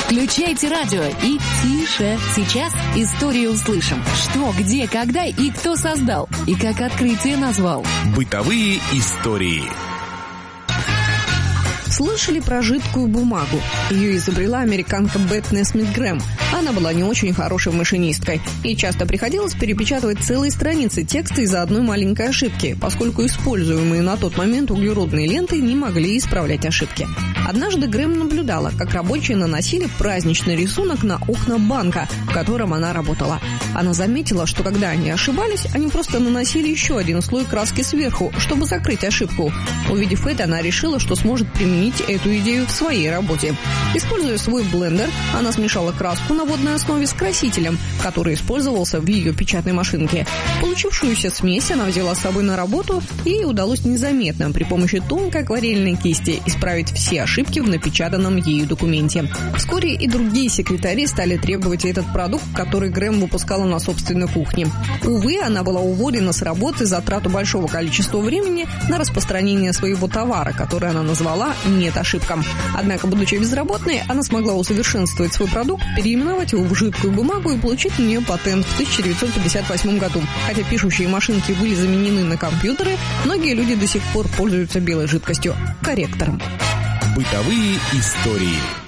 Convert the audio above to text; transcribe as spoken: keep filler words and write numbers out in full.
Включайте радио и тише. Сейчас историю услышим. Что, где, когда и кто создал, и как открытие назвал. Бытовые истории. Слышали про жидкую бумагу? Ее изобрела американка Бет Несмит Грэм. Она была не очень хорошей машинисткой, и часто приходилось перепечатывать целые страницы текста из-за одной маленькой ошибки, поскольку используемые на тот момент углеродные ленты не могли исправлять ошибки. Однажды Грэм наблюдала, как рабочие наносили праздничный рисунок на окна банка, в котором она работала. Она заметила, что когда они ошибались, они просто наносили еще один слой краски сверху, чтобы закрыть ошибку. Увидев это, она решила, что сможет применить эту идею в своей работе. Используя свой блендер, она смешала краску на водной основе с красителем, который использовался в ее печатной машинке. Получившуюся смесь она взяла с собой на работу, и ей удалось незаметно при помощи тонкой акварельной кисти исправить все ошибки в напечатанном ею документе. Вскоре и другие секретари стали требовать этот продукт, который Грэм выпускала на собственной кухне. Увы, она была уволена с работы за трату большого количества времени на распространение своего товара, который она назвала «Нет ошибкам». Однако, будучи безработной, она смогла усовершенствовать свой продукт, переименовать его в жидкую бумагу и получить на нее патент в тысяча девятьсот пятьдесят восьмом году. Хотя пишущие машинки были заменены на компьютеры, многие люди до сих пор пользуются белой жидкостью – корректором. Бытовые истории.